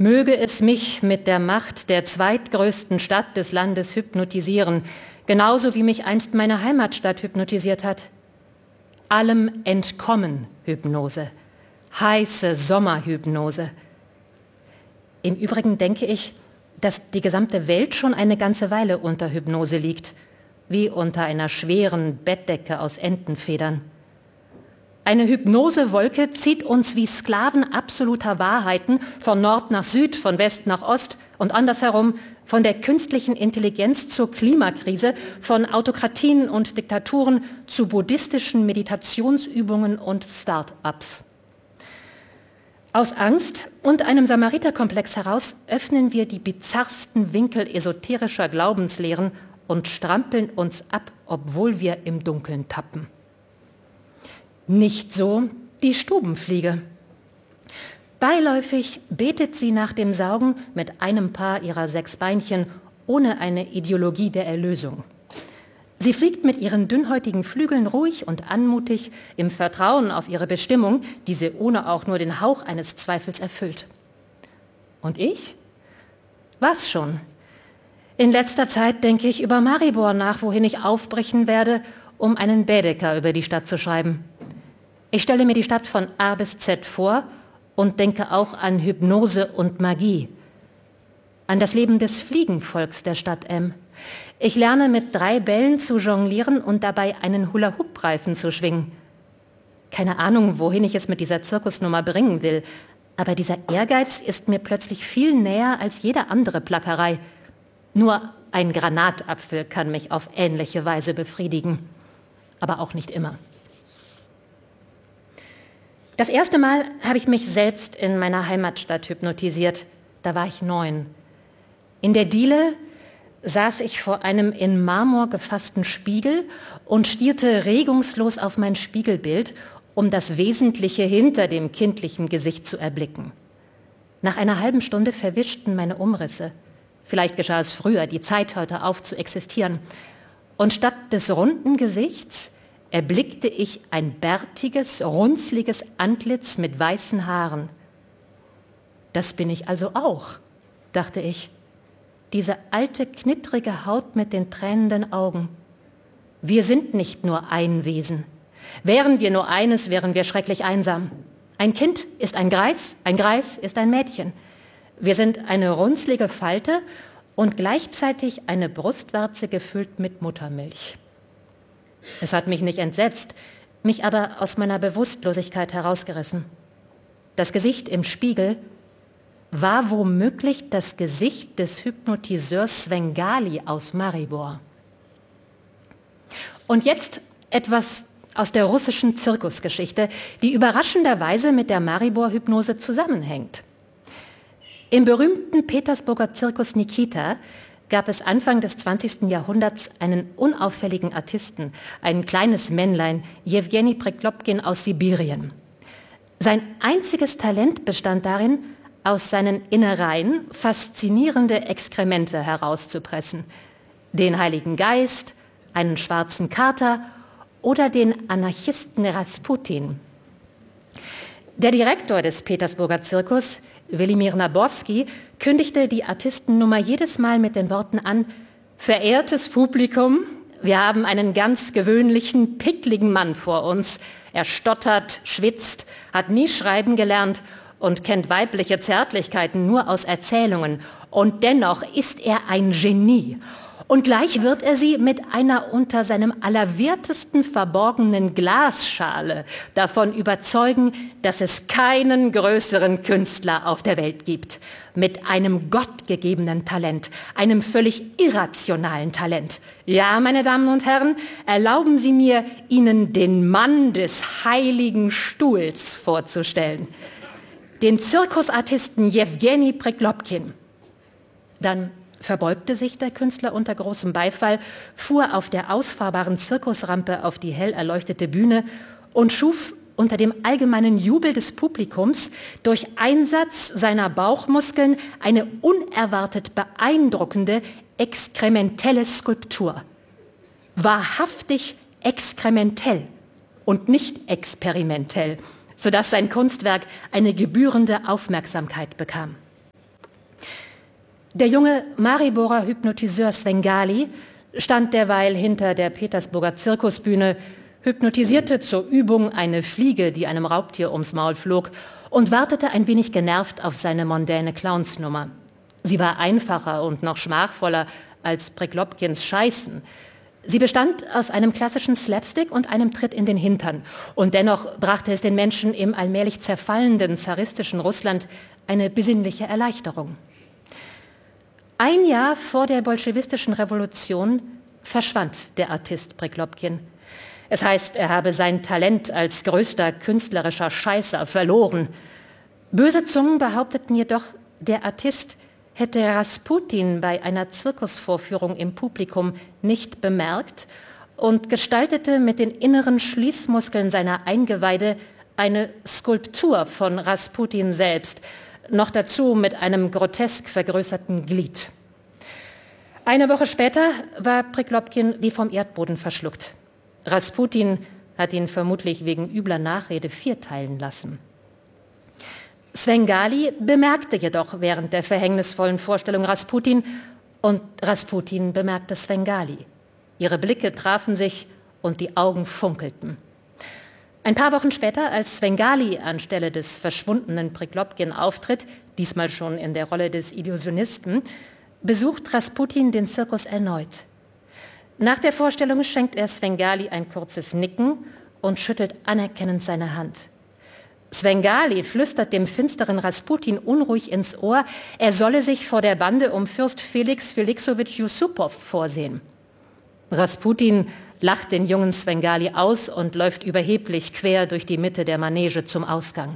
Möge es mich mit der Macht der zweitgrößten Stadt des Landes hypnotisieren, genauso wie mich einst meine Heimatstadt hypnotisiert hat. Allem entkommen Hypnose, heiße Sommerhypnose. Im Übrigen denke ich, dass die gesamte Welt schon eine ganze Weile unter Hypnose liegt, wie unter einer schweren Bettdecke aus Entenfedern. Eine Hypnosewolke zieht uns wie Sklaven absoluter Wahrheiten von Nord nach Süd, von West nach Ost und andersherum von der künstlichen Intelligenz zur Klimakrise, von Autokratien und Diktaturen zu buddhistischen Meditationsübungen und Start-ups. Aus Angst und einem Samariterkomplex heraus öffnen wir die bizarrsten Winkel esoterischer Glaubenslehren und strampeln uns ab, obwohl wir im Dunkeln tappen. Nicht so die Stubenfliege. Beiläufig betet sie nach dem Saugen mit einem Paar ihrer 6 Beinchen ohne eine Ideologie der Erlösung. Sie fliegt mit ihren dünnhäutigen Flügeln ruhig und anmutig im Vertrauen auf ihre Bestimmung, die sie ohne auch nur den Hauch eines Zweifels erfüllt. Und ich? Was schon? In letzter Zeit denke ich über Maribor nach, wohin ich aufbrechen werde, um einen Baedeker über die Stadt zu schreiben. Ich stelle mir die Stadt von A bis Z vor und denke auch an Hypnose und Magie, an das Leben des Fliegenvolks der Stadt M. Ich lerne mit 3 Bällen zu jonglieren und dabei einen Hula-Hoop-Reifen zu schwingen. Keine Ahnung, wohin ich es mit dieser Zirkusnummer bringen will, aber dieser Ehrgeiz ist mir plötzlich viel näher als jede andere Plackerei. Nur ein Granatapfel kann mich auf ähnliche Weise befriedigen, aber auch nicht immer. Das erste Mal habe ich mich selbst in meiner Heimatstadt hypnotisiert. Da war ich 9. In der Diele saß ich vor einem in Marmor gefassten Spiegel und stierte regungslos auf mein Spiegelbild, um das Wesentliche hinter dem kindlichen Gesicht zu erblicken. Nach einer halben Stunde verwischten meine Umrisse. Vielleicht geschah es früher, die Zeit hörte auf zu existieren. Und statt des runden Gesichts erblickte ich ein bärtiges, runzliges Antlitz mit weißen Haaren. Das bin ich also auch, dachte ich. Diese alte, knittrige Haut mit den tränenden Augen. Wir sind nicht nur ein Wesen. Wären wir nur eines, wären wir schrecklich einsam. Ein Kind ist ein Greis ist ein Mädchen. Wir sind eine runzlige Falte und gleichzeitig eine Brustwarze gefüllt mit Muttermilch. Es hat mich nicht entsetzt, mich aber aus meiner Bewusstlosigkeit herausgerissen. Das Gesicht im Spiegel war womöglich das Gesicht des Hypnotiseurs Svengali aus Maribor. Und jetzt etwas aus der russischen Zirkusgeschichte, die überraschenderweise mit der Maribor-Hypnose zusammenhängt. Im berühmten Petersburger Zirkus Nikita gab es Anfang des 20. Jahrhunderts einen unauffälligen Artisten, ein kleines Männlein, Jewgeni Priklopkin aus Sibirien. Sein einziges Talent bestand darin, aus seinen Innereien faszinierende Exkremente herauszupressen. Den Heiligen Geist, einen schwarzen Kater oder den Anarchisten Rasputin. Der Direktor des Petersburger Zirkus, Welimir Nabowski, kündigte die Artistennummer jedes Mal mit den Worten an: Verehrtes Publikum, wir haben einen ganz gewöhnlichen, pickligen Mann vor uns. Er stottert, schwitzt, hat nie schreiben gelernt und kennt weibliche Zärtlichkeiten nur aus Erzählungen. Und dennoch ist er ein Genie. Und gleich wird er sie mit einer unter seinem Allerwertesten verborgenen Glasschale davon überzeugen, dass es keinen größeren Künstler auf der Welt gibt. Mit einem gottgegebenen Talent, einem völlig irrationalen Talent. Ja, meine Damen und Herren, erlauben Sie mir, Ihnen den Mann des Heiligen Stuhls vorzustellen. Den Zirkusartisten Jewgeni Priklopkin. Dann verbeugte sich der Künstler unter großem Beifall, fuhr auf der ausfahrbaren Zirkusrampe auf die hell erleuchtete Bühne und schuf unter dem allgemeinen Jubel des Publikums durch Einsatz seiner Bauchmuskeln eine unerwartet beeindruckende, exkrementelle Skulptur. Wahrhaftig exkrementell und nicht experimentell, sodass sein Kunstwerk eine gebührende Aufmerksamkeit bekam. Der junge Mariborer Hypnotiseur Svengali stand derweil hinter der Petersburger Zirkusbühne, hypnotisierte zur Übung eine Fliege, die einem Raubtier ums Maul flog, und wartete ein wenig genervt auf seine mondäne Clownsnummer. Sie war einfacher und noch schmachvoller als Priklopkins Scheißen. Sie bestand aus einem klassischen Slapstick und einem Tritt in den Hintern. Und dennoch brachte es den Menschen im allmählich zerfallenden zaristischen Russland eine besinnliche Erleichterung. Ein Jahr vor der bolschewistischen Revolution verschwand der Artist Priklopkin. Es heißt, er habe sein Talent als größter künstlerischer Scheißer verloren. Böse Zungen behaupteten jedoch, der Artist hätte Rasputin bei einer Zirkusvorführung im Publikum nicht bemerkt und gestaltete mit den inneren Schließmuskeln seiner Eingeweide eine Skulptur von Rasputin selbst, noch dazu mit einem grotesk vergrößerten Glied. Eine Woche später war Priklopkin wie vom Erdboden verschluckt. Rasputin hat ihn vermutlich wegen übler Nachrede vierteilen lassen. Svengali bemerkte jedoch während der verhängnisvollen Vorstellung Rasputin und Rasputin bemerkte Svengali. Ihre Blicke trafen sich und die Augen funkelten. Ein paar Wochen später, als Svengali anstelle des verschwundenen Priklopkin auftritt, diesmal schon in der Rolle des Illusionisten, besucht Rasputin den Zirkus erneut. Nach der Vorstellung schenkt er Svengali ein kurzes Nicken und schüttelt anerkennend seine Hand. Svengali flüstert dem finsteren Rasputin unruhig ins Ohr, er solle sich vor der Bande um Fürst Felix Felixowitsch Jussupow vorsehen. Rasputin lacht den jungen Svengali aus und läuft überheblich quer durch die Mitte der Manege zum Ausgang.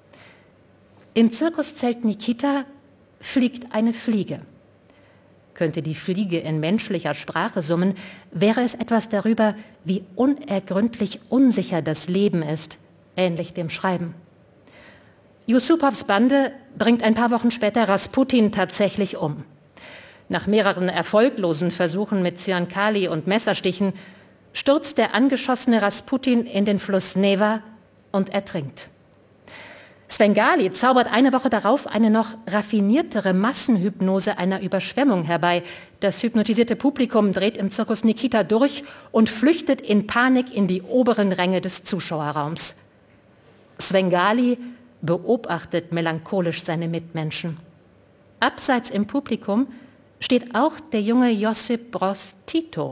Im Zirkuszelt Nikita fliegt eine Fliege. Könnte die Fliege in menschlicher Sprache summen, wäre es etwas darüber, wie unergründlich unsicher das Leben ist, ähnlich dem Schreiben. Jussupows Bande bringt ein paar Wochen später Rasputin tatsächlich um. Nach mehreren erfolglosen Versuchen mit Zyankali und Messerstichen stürzt der angeschossene Rasputin in den Fluss Neva und ertrinkt. Svengali zaubert eine Woche darauf eine noch raffiniertere Massenhypnose einer Überschwemmung herbei. Das hypnotisierte Publikum dreht im Zirkus Nikita durch und flüchtet in Panik in die oberen Ränge des Zuschauerraums. Svengali beobachtet melancholisch seine Mitmenschen. Abseits im Publikum steht auch der junge Josip Broz Tito.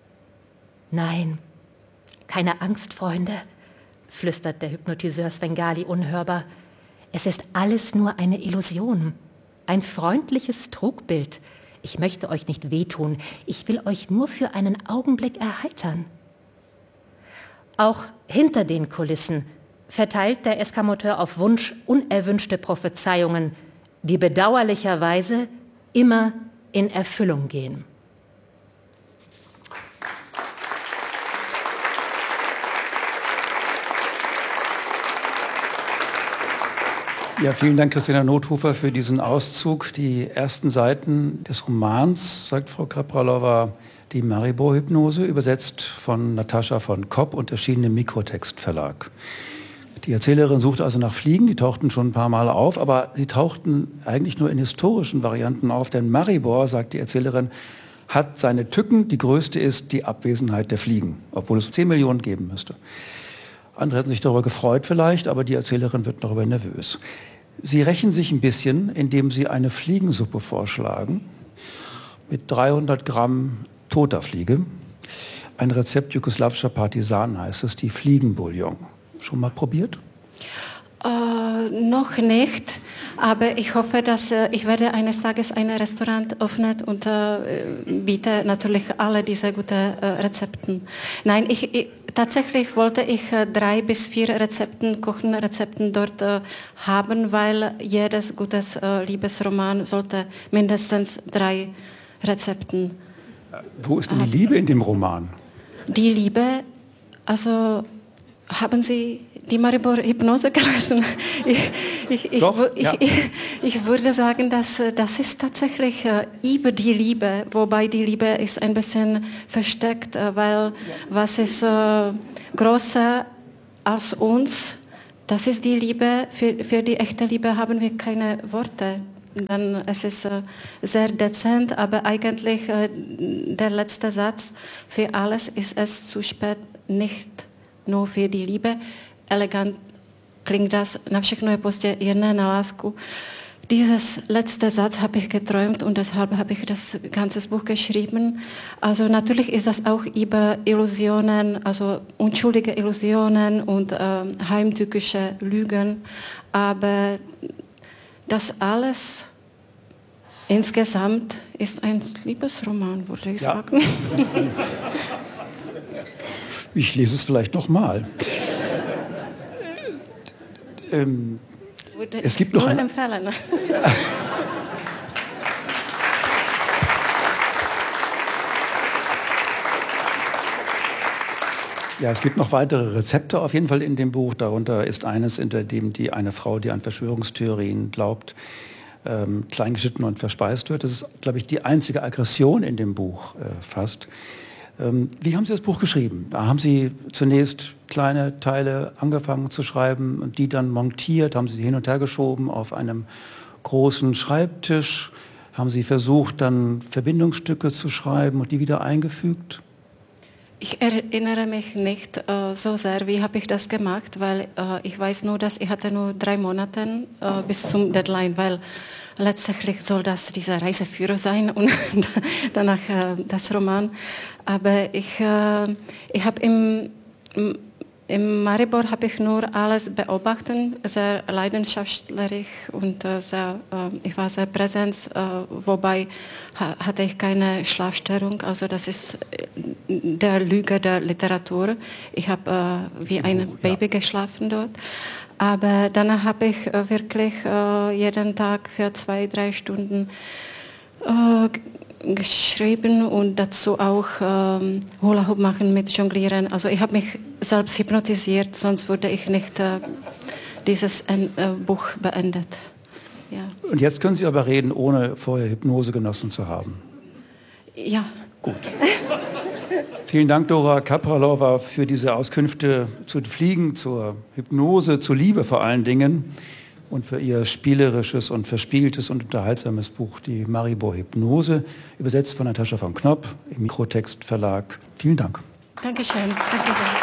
Nein, keine Angst, Freunde, flüstert der Hypnotiseur Svengali unhörbar. Es ist alles nur eine Illusion, ein freundliches Trugbild. Ich möchte euch nicht wehtun, ich will euch nur für einen Augenblick erheitern. Auch hinter den Kulissen verteilt der Eskamoteur auf Wunsch unerwünschte Prophezeiungen, die bedauerlicherweise immer in Erfüllung gehen. Ja, vielen Dank, Christina Nothofer, für diesen Auszug. Die ersten Seiten des Romans, sagt Frau Kapralova, die Maribor-Hypnose, übersetzt von Natascha von Kopp und erschienen im Mikrotext-Verlag. Die Erzählerin suchte also nach Fliegen, die tauchten schon ein paar Mal auf, aber sie tauchten eigentlich nur in historischen Varianten auf, denn Maribor, sagt die Erzählerin, hat seine Tücken, die größte ist die Abwesenheit der Fliegen, obwohl es 10 Millionen geben müsste. Andere hätten sich darüber gefreut vielleicht, aber die Erzählerin wird darüber nervös. Sie rächen sich ein bisschen, indem sie eine Fliegensuppe vorschlagen mit 300 Gramm toter Fliege. Ein Rezept jugoslawischer Partisanen heißt es, die Fliegenbouillon. Schon mal probiert? Noch nicht, aber ich hoffe, dass ich werde eines Tages ein Restaurant öffnen und biete natürlich alle diese guten Rezepten. Nein, tatsächlich wollte ich 3 bis 4 Kochenrezepten dort haben, weil jedes gutes Liebesroman sollte mindestens 3 Rezepten Wo ist denn die Liebe in dem Roman? Die Liebe, also haben Sie die Maribor-Hypnose gelesen? Ich würde sagen, dass das ist tatsächlich über die Liebe, wobei die Liebe ist ein bisschen versteckt, weil was ist größer als uns, das ist die Liebe. Für die echte Liebe haben wir keine Worte. dann es ist sehr dezent, aber eigentlich der letzte Satz, für alles ist es zu spät, nicht nur für die Liebe. Elegant klingt das, na všechno je pozdě, jen na lásku. Dieses letzte Satz habe ich geträumt und deshalb habe ich das ganze Buch geschrieben. Also natürlich ist das auch über Illusionen, also unschuldige Illusionen und heimtückische Lügen, aber das alles insgesamt ist ein Liebesroman, würde ich sagen. Ich lese es vielleicht nochmal. Es gibt noch empfehlen. Ja, es gibt noch weitere Rezepte auf jeden Fall in dem Buch. Darunter ist eines, in dem eine Frau, die an Verschwörungstheorien glaubt, kleingeschnitten und verspeist wird. Das ist, glaube ich, die einzige Aggression in dem Buch fast. Wie haben Sie das Buch geschrieben? Da haben Sie zunächst kleine Teile angefangen zu schreiben und die dann montiert, haben Sie hin und her geschoben auf einem großen Schreibtisch, haben Sie versucht, dann Verbindungsstücke zu schreiben und die wieder eingefügt? Ich erinnere mich nicht so sehr, wie habe ich das gemacht, weil ich weiß nur, dass ich hatte nur 3 Monate bis zum Deadline, weil letztendlich soll das dieser Reiseführer sein und danach das Roman. Aber ich habe im Maribor habe ich nur alles beobachtet, sehr leidenschaftlich und ich war sehr präsent, wobei hatte ich keine Schlafstörung, also das ist der Lüge der Literatur. Ich habe wie ein Baby geschlafen dort. Aber danach habe ich wirklich jeden Tag für 2-3 Stunden geschrieben und dazu auch Hula Hoop machen mit Jonglieren. Also ich habe mich selbst hypnotisiert, sonst würde ich nicht dieses Buch beendet. Ja. Und jetzt können Sie aber reden, ohne vorher Hypnose genossen zu haben. Ja. Gut. Vielen Dank, Dora Kapralova, für diese Auskünfte zu Fliegen, zur Hypnose, zur Liebe vor allen Dingen und für Ihr spielerisches und verspieltes und unterhaltsames Buch, die Maribor Hypnose, übersetzt von Natascha von Knopp im Mikrotext Verlag. Vielen Dank. Dankeschön. Danke sehr.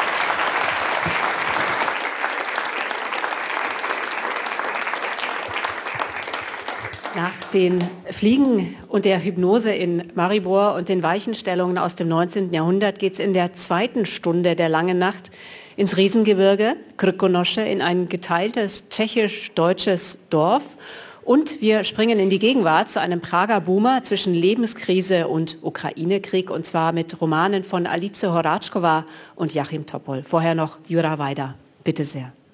Nach den Fliegen und der Hypnose in Maribor und den Weichenstellungen aus dem 19. Jahrhundert geht es in der 2. Stunde der langen Nacht ins Riesengebirge, Krkonoše, in ein geteiltes tschechisch-deutsches Dorf. Und wir springen in die Gegenwart zu einem Prager Boomer zwischen Lebenskrise und Ukraine-Krieg, und zwar mit Romanen von Alice Horáčková und Joachim Topol. Vorher noch Jura Weida. Bitte sehr.